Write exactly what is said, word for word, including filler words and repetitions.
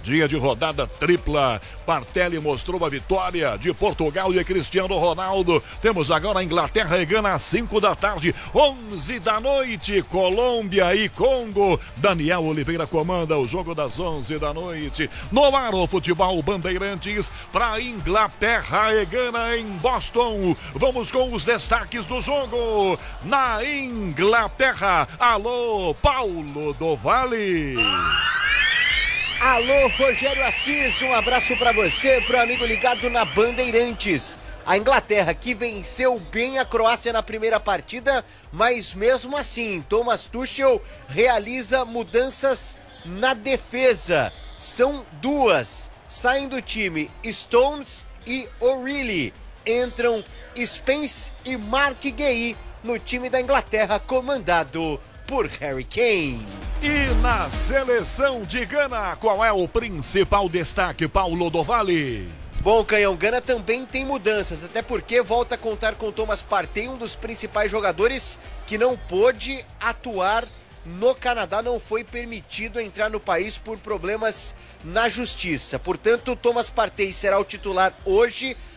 Dia de rodada tripla. Bartelli mostrou a vitória de Portugal e Cristiano Ronaldo. Temos agora a Inglaterra e Gana às cinco da tarde, onze da noite, Colômbia e Congo. Daniel Oliveira comanda o jogo das onze da noite. No ar o futebol Bandeirantes para Inglaterra e Gana em Boston. Vamos com os destaques do jogo. Na Inglaterra, alô, Paulo do Vale. Alô, Rogério Assis, um abraço para você, pro amigo ligado na Bandeirantes. A Inglaterra que venceu bem a Croácia na primeira partida, mas mesmo assim, Thomas Tuchel realiza mudanças na defesa. São duas. Saem do time Stones e O'Reilly. Entram Spence e Mark Guehi no time da Inglaterra, comandado por Harry Kane. E na seleção de Gana, qual é o principal destaque, Paulo do Vale? Bom, Canhão, Gana também tem mudanças, até porque volta a contar com Thomas Partey, um dos principais jogadores que não pôde atuar no Canadá, não foi permitido entrar no país por problemas na justiça. Portanto, Thomas Partey será o titular hoje